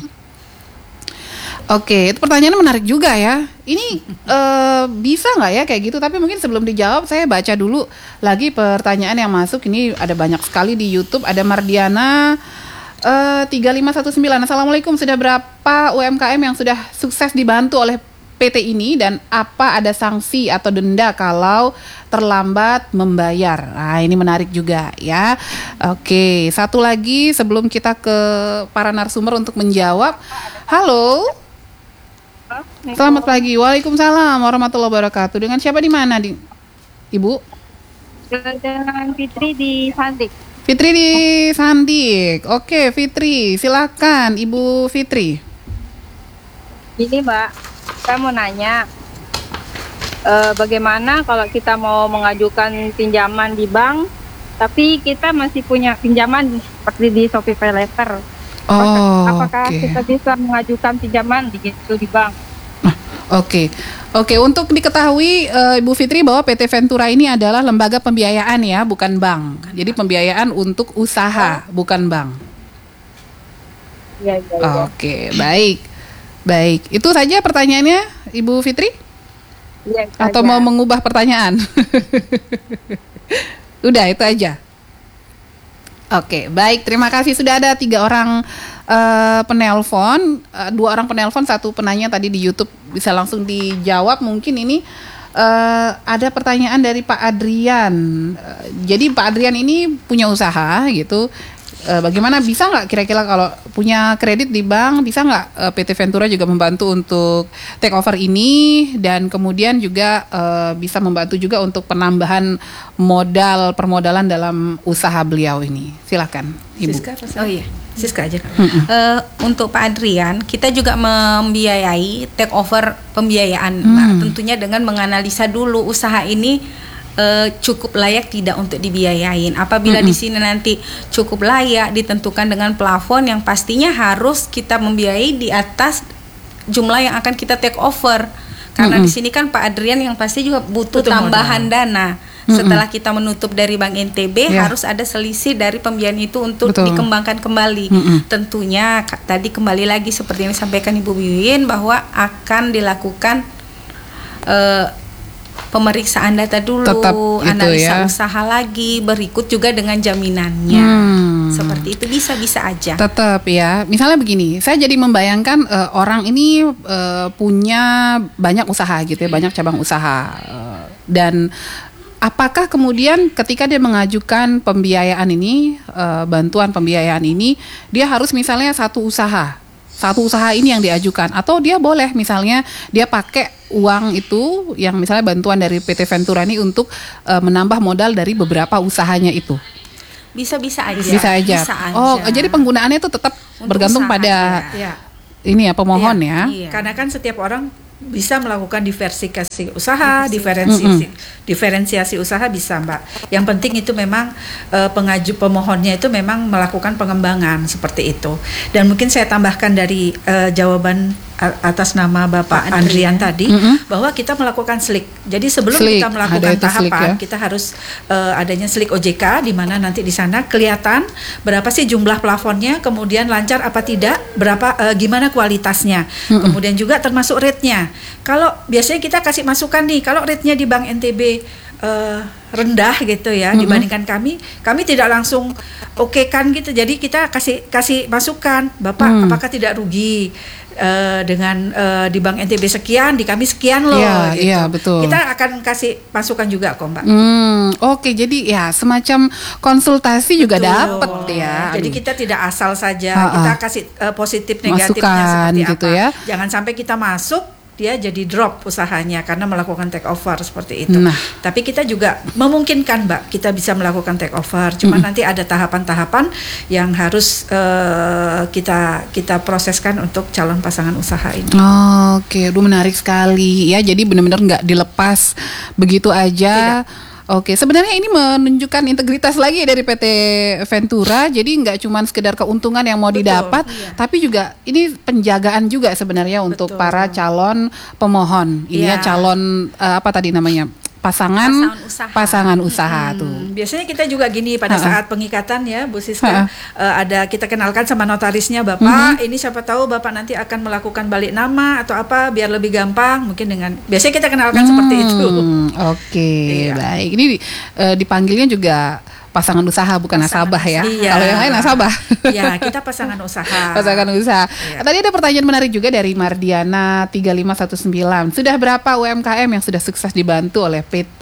Oke, itu pertanyaannya menarik juga ya. Ini eh, bisa nggak ya kayak gitu? Tapi mungkin sebelum dijawab, saya baca dulu lagi pertanyaan yang masuk. Ini ada banyak sekali di YouTube. Ada Mardiana eh, tiga lima satu sembilan. Assalamualaikum. Sudah berapa U M K M yang sudah sukses dibantu oleh P T ini dan apa ada sanksi atau denda kalau terlambat membayar? Nah, ini menarik juga ya. Oke, satu lagi sebelum kita ke para narasumber untuk menjawab. Halo. Selamat pagi. Waalaikumsalam warahmatullahi wabarakatuh. Dengan siapa di mana, di Ibu? Dengan Fitri di Sandik. Fitri di Sandik. Oke, Fitri, silakan Ibu Fitri. Ini Mbak, saya mau nanya, eh, bagaimana kalau kita mau mengajukan pinjaman di bank, tapi kita masih punya pinjaman seperti di Shopee Pay Later. Oh, Apakah oke. kita bisa mengajukan pinjaman di gitu di bank? Oke, oke. Untuk diketahui eh, Ibu Fitri bahwa P T Ventura ini adalah lembaga pembiayaan ya, bukan bank. Jadi pembiayaan untuk usaha, bukan bank. Iya, iya, iya. Oke, baik, baik. Itu saja pertanyaannya, Ibu Fitri? Iya, itu Atau aja. mau mengubah pertanyaan? Udah, itu aja. Oke, baik. Terima kasih. Sudah ada tiga orang uh, penelpon, uh, dua orang penelpon, satu penanya tadi di YouTube bisa langsung dijawab. Mungkin ini uh, ada pertanyaan dari Pak Adrian. Uh, jadi Pak Adrian ini punya usaha gitu. Uh, bagaimana bisa nggak kira-kira kalau punya kredit di bank bisa nggak uh, P T Ventura juga membantu untuk take over ini dan kemudian juga uh, bisa membantu juga untuk penambahan modal permodalan dalam usaha beliau ini. Silakan Ibu. Siska, oh iya, Siska aja. Uh, untuk Pak Adrian, kita juga membiayai take over pembiayaan, Mbak. Hmm. Tentunya dengan menganalisa dulu usaha ini uh, cukup layak tidak untuk dibiayain. Apabila Mm-mm. di sini nanti cukup layak, ditentukan dengan plafon yang pastinya harus kita membiayai di atas jumlah yang akan kita take over. Karena Mm-mm. di sini kan Pak Adrian yang pasti juga butuh, Butuh tambahan dana. Mm-mm. Setelah kita menutup dari Bank N T B, Ya. harus ada selisih dari pembiayaan itu untuk Betul. dikembangkan kembali. Mm-mm. Tentunya ka- tadi kembali lagi seperti yang disampaikan Ibu Wiwin bahwa akan dilakukan eh, pemeriksaan data dulu, Tetap itu analisa ya. usaha lagi, berikut juga dengan jaminannya. Hmm. Seperti itu bisa-bisa aja. Tetap ya. Misalnya begini, saya jadi membayangkan eh, orang ini eh, punya banyak usaha gitu ya, banyak cabang usaha. Eh, dan apakah kemudian ketika dia mengajukan pembiayaan ini, eh, bantuan pembiayaan ini, dia harus misalnya satu usaha, satu usaha ini yang diajukan, atau dia boleh misalnya dia pakai uang itu yang misalnya bantuan dari P T Ventura ini untuk eh, menambah modal dari beberapa usahanya itu. Bisa-bisa aja. Bisa aja. Bisa aja. Oh, jadi penggunaannya itu tetap Untuk bergantung usaha pada aja. Ya. ini ya pemohon ya. Iya. Karena kan setiap orang bisa melakukan diversifikasi usaha, diferensiasi, diferensiasi usaha bisa, Mbak. Yang penting itu memang eh, pengaju pemohonnya itu memang melakukan pengembangan seperti itu. Dan mungkin saya tambahkan dari eh, jawaban a- atas nama Bapak Pak Andrian Andrian. tadi Mm-mm. bahwa kita melakukan slik. Jadi sebelum Slik, kita melakukan ada itu slik tahapan, ya. kita harus eh, adanya slik O J K di mana nanti di sana kelihatan berapa sih jumlah plafonnya, kemudian lancar apa tidak, berapa eh, gimana kualitasnya. Mm-mm. Kemudian juga termasuk rate-nya. Kalau biasanya kita kasih masukan nih, kalau rate-nya di Bank N T B uh, rendah gitu ya mm-hmm. dibandingkan kami. Kami tidak langsung oke kan gitu. Jadi kita kasih kasih masukan, Bapak mm. apakah tidak rugi uh, dengan uh, di Bank N T B sekian, di kami sekian loh. Iya, gitu. iya betul. Kita akan kasih masukan juga kok Mbak. Hmm, oke, jadi ya semacam konsultasi juga dapat ya. Jadi Aduh. kita tidak asal saja Ha-ha. kita kasih uh, positif negatifnya Masukan, seperti gitu apa. ya. Jangan sampai kita masuk dia jadi drop usahanya karena melakukan take over seperti itu. Nah. Tapi kita juga memungkinkan Mbak, kita bisa melakukan take over. Cuma mm-hmm. nanti ada tahapan-tahapan yang harus uh, kita kita proseskan untuk calon pasangan usaha ini. Oh, oke, aduh menarik sekali ya. Jadi benar-benar nggak dilepas begitu aja. Tidak. Oke, sebenarnya ini menunjukkan integritas lagi dari P T Ventura. Jadi nggak cuma sekedar keuntungan yang mau Betul, didapat, iya. tapi juga ini penjagaan juga sebenarnya Betul. Untuk para calon pemohon. Ini iya. ya calon uh, apa tadi namanya? Pasangan pasangan usaha, pasangan usaha hmm. tuh. Biasanya kita juga gini pada Ha-ha. saat pengikatan ya, Bu Siska, uh, ada kita kenalkan sama notarisnya Bapak. Uh-huh. Ini siapa tahu Bapak nanti akan melakukan balik nama atau apa biar lebih gampang. Mungkin dengan biasanya kita kenalkan hmm. seperti itu. Oke, okay, iya. baik. Ini uh, dipanggilnya juga pasangan usaha bukan pasangan nasabah ya. Iya. Kalau yang lain nasabah. Ya, kita pasangan usaha. Pasangan usaha. Iya. Tadi ada pertanyaan menarik juga dari Mardiana tiga lima satu sembilan. Sudah berapa U M K M yang sudah sukses dibantu oleh P T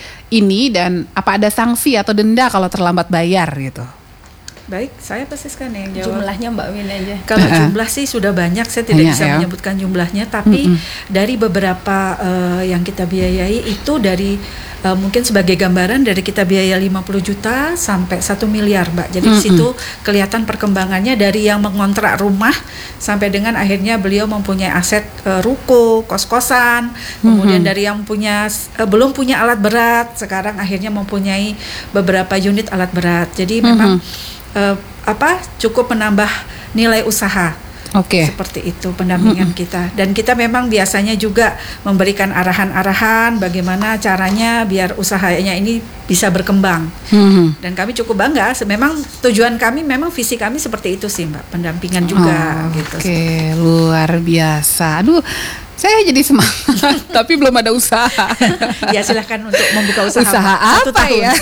ini dan apa ada sanksi atau denda kalau terlambat bayar gitu? Baik, saya persiskan yang jawab. Jumlahnya Mbak Win aja. Kalau uh-uh. jumlah sih sudah banyak, saya tidak banyak, bisa ya? menyebutkan jumlahnya, tapi uh-uh. dari beberapa uh, yang kita biayai itu dari uh, mungkin sebagai gambaran dari kita biaya lima puluh juta sampai satu miliar, Mbak. Jadi uh-uh. di situ kelihatan perkembangannya dari yang mengontrak rumah sampai dengan akhirnya beliau mempunyai aset uh, ruko, kos-kosan, kemudian uh-uh. dari yang punya uh, belum punya alat berat, sekarang akhirnya mempunyai beberapa unit alat berat. Jadi uh-uh. memang Uh, apa cukup menambah nilai usaha. Oke. Okay. Seperti itu pendampingan mm-hmm. kita. Dan kita memang biasanya juga memberikan arahan-arahan bagaimana caranya biar usahanya ini bisa berkembang. Mm-hmm. Dan kami cukup bangga. Memang tujuan kami, memang visi kami seperti itu sih Mbak. Pendampingan juga. Oh, gitu. Oke, okay. Luar biasa. Aduh. Saya jadi semangat, tapi belum ada usaha. Ya silahkan untuk membuka usaha. Usaha Satu apa tahun. ya?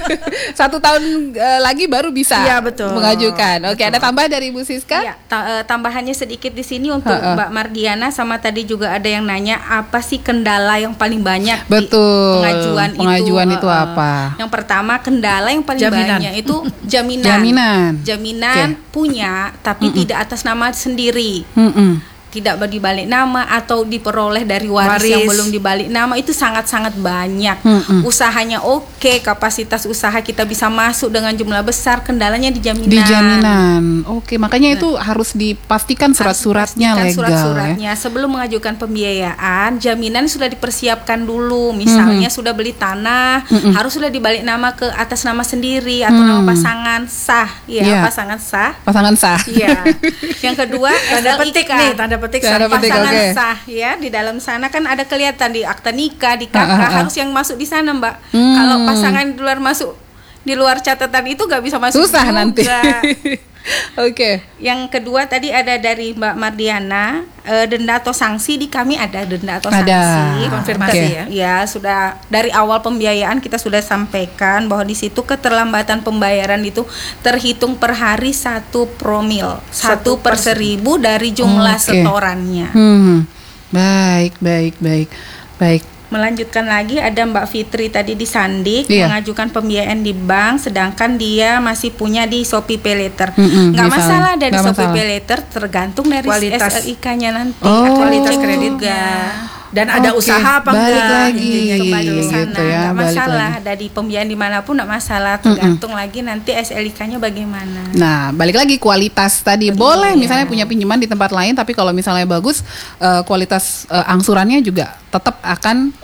Satu tahun uh, lagi baru bisa ya, betul. mengajukan. Oke, betul. Ada tambah dari Bu Siska? Ya, ta- uh, tambahannya sedikit di sini untuk Ha-ha. Mbak Mardiana sama tadi juga ada yang nanya apa sih kendala yang paling banyak betul. di pengajuan, pengajuan itu, itu, uh, apa? Yang pertama kendala yang paling jaminan. banyak itu jaminan. Jaminan. Jaminan okay. punya tapi Mm-mm. tidak atas nama sendiri. Mm-mm. Tidak dibalik nama atau diperoleh dari waris, waris yang belum dibalik nama, itu sangat-sangat banyak. Mm-mm. Usahanya oke, kapasitas usaha kita bisa masuk dengan jumlah besar, kendalanya di jaminan. Di jaminan, oke, makanya nah, itu harus dipastikan surat-suratnya legal. Surat-suratnya ya? Sebelum mengajukan pembiayaan, jaminan sudah dipersiapkan dulu. Misalnya mm-hmm. sudah beli tanah, mm-hmm. harus sudah dibalik nama ke atas nama sendiri atau mm. nama pasangan sah, ya yeah. pasangan sah. Pasangan sah. Iya. Yang kedua tanda petik nih, tanda petik Tanda pasangan petik, okay. sah ya. Di dalam sana kan ada kelihatan di akta nikah, di K K uh, uh, uh. harus yang masuk di sana Mbak. Hmm. Kalau pasangan di luar masuk di luar catatan itu nggak bisa masuk. Susah juga. nanti. Oke. Okay. Yang kedua tadi ada dari Mbak Mardiana, e, denda atau sanksi. Di kami ada denda atau sanksi. Ada. Konfirmasi okay. ya. Ya, sudah dari awal pembiayaan kita sudah sampaikan bahwa di situ keterlambatan pembayaran itu terhitung per hari satu promil, satu per seribu dari jumlah okay. setorannya. Hmm. Baik, baik, baik, baik. Melanjutkan lagi ada Mbak Fitri tadi di Sandik iya. mengajukan pembiayaan di bank sedangkan dia masih punya di Shopee Pay Later. Mm-mm, nggak misalnya. masalah dari nggak Shopee masalah. Pay Later tergantung dari kualitas S L I-nya nanti oh, atau kualitas kreditnya. Dan ada okay. usaha apa balik enggak lagi kembali ke sana gitu ya, nggak masalah lagi. Dari pembiayaan dimanapun nggak masalah tergantung Mm-mm. lagi nanti S L I-nya bagaimana. Nah balik lagi kualitas tadi. Betul, boleh ya. Misalnya punya pinjaman di tempat lain tapi kalau misalnya bagus uh, kualitas uh, angsurannya juga tetap akan